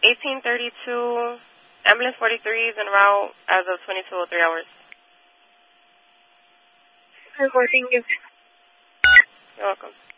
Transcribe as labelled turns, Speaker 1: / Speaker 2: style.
Speaker 1: 1832, ambulance 43 is en route as of 2203 hours.
Speaker 2: Thank you.
Speaker 1: You're welcome.